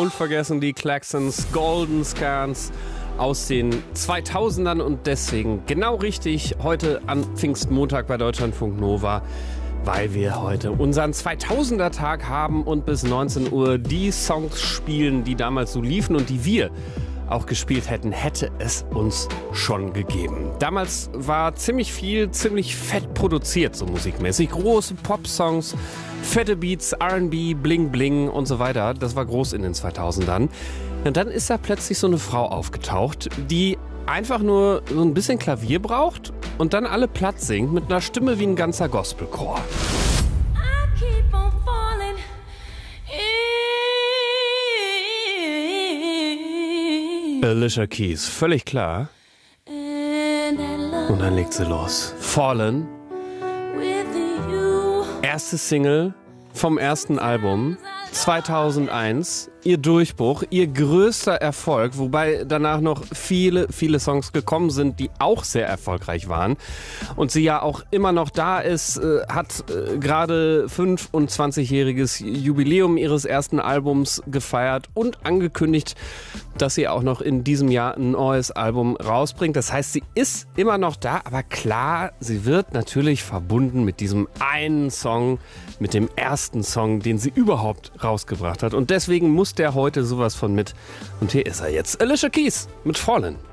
unvergessen die Klaxons, Golden Scans aus den 2000ern und deswegen genau richtig heute an Pfingstmontag bei Deutschlandfunk Nova, weil wir heute unseren 2000er-Tag haben und bis 19 Uhr die Songs spielen, die damals so liefen und die wir auch gespielt hätten, hätte es uns schon gegeben. Damals war ziemlich viel, ziemlich fett produziert, so musikmäßig. Große Pop-Songs, fette Beats, R&B, Bling Bling und so weiter. Das war groß in den 2000ern. Und dann ist da plötzlich so eine Frau aufgetaucht, die einfach nur so ein bisschen Klavier braucht und dann alle platt singt mit einer Stimme wie ein ganzer Gospelchor. Alicia Keys, völlig klar. Und dann legt sie los. Fallen. Erste Single vom ersten Album 2001. Ihr Durchbruch, ihr größter Erfolg, wobei danach noch viele, viele Songs gekommen sind, die auch sehr erfolgreich waren. Und sie ja auch immer noch da ist, hat gerade 25-jähriges Jubiläum ihres ersten Albums gefeiert und angekündigt, dass sie auch noch in diesem Jahr ein neues Album rausbringt. Das heißt, sie ist immer noch da, aber klar, sie wird natürlich verbunden mit diesem einen Song, mit dem ersten Song, den sie überhaupt rausgebracht hat. Und deswegen muss der heute sowas von mit. Und hier ist er jetzt. Alicia Keys mit Fallen.